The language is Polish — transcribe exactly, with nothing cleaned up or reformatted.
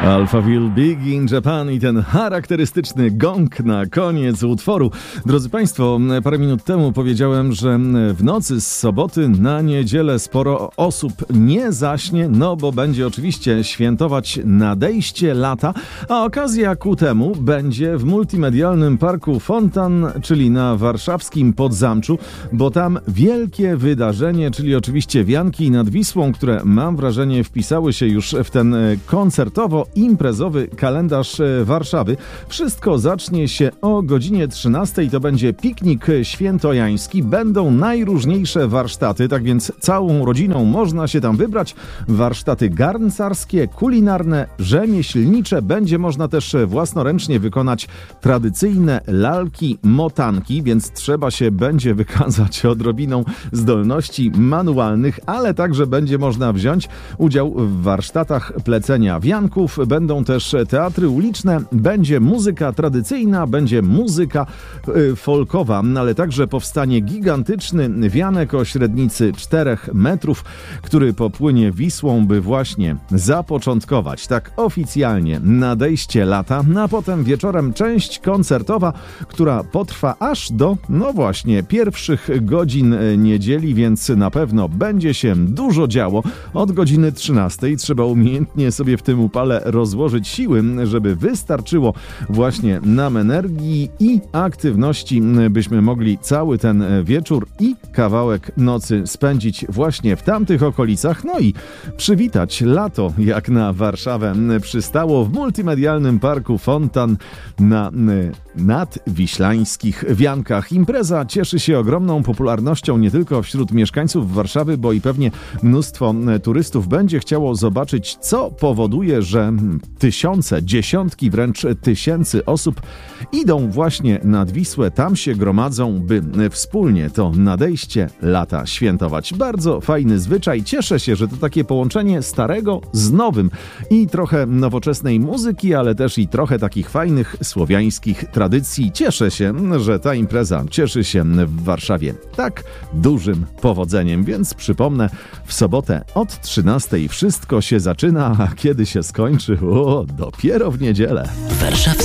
Alphaville Big in Japan i ten charakterystyczny gong na koniec utworu. Drodzy Państwo, parę minut temu powiedziałem, że w nocy z soboty na niedzielę sporo osób nie zaśnie, no bo będzie oczywiście świętować nadejście lata, a okazja ku temu będzie w multimedialnym parku Fontan, czyli na warszawskim Podzamczu, bo tam wielkie wydarzenie, czyli oczywiście wianki nad Wisłą, które mam wrażenie wpisały się już w ten koncertowo-imprezowy kalendarz Warszawy. Wszystko zacznie się o godzinie trzynastej, to będzie piknik świętojański, będą najróżniejsze warsztaty, tak więc całą rodziną można się tam wybrać. Warsztaty garncarskie, kulinarne, rzemieślnicze, będzie można też własnoręcznie wykonać tradycyjne lalki, motanki, więc trzeba się będzie wykazać odrobiną zdolności manualnych, ale także będzie można wziąć udział w warsztatach plecenia wianków, będą też teatry uliczne, będzie muzyka tradycyjna, będzie muzyka y, folkowa, ale także powstanie gigantyczny wianek o średnicy czterech metrów, który popłynie Wisłą, by właśnie zapoczątkować tak oficjalnie nadejście lata, a potem wieczorem część koncertowa, która potrwa aż do, no właśnie, pierwszych godzin niedzieli, więc na pewno będzie się dużo działo. Od godziny trzynastej trzeba umiejętnie sobie w tym upale rozłożyć siły, żeby wystarczyło właśnie nam energii i aktywności, byśmy mogli cały ten wieczór i kawałek nocy spędzić właśnie w tamtych okolicach, no i przywitać lato, jak na Warszawę przystało, w multimedialnym parku Fontan na nadwiślańskich wiankach. Impreza cieszy się ogromną popularnością nie tylko wśród mieszkańców Warszawy, bo i pewnie mnóstwo turystów będzie chciało zobaczyć, co powoduje, że tysiące, dziesiątki wręcz tysięcy osób idą właśnie nad Wisłę, tam się gromadzą, by wspólnie to nadejście lata świętować. Bardzo fajny zwyczaj. Cieszę się, że to takie połączenie starego z nowym i trochę nowoczesnej muzyki, ale też i trochę takich fajnych słowiańskich tradycji. Cieszę się, że ta impreza cieszy się w Warszawie tak dużym powodzeniem, więc przypomnę, w sobotę od trzynastej wszystko się zaczyna, a kiedy się skończy? O, dopiero w niedzielę. Warszawski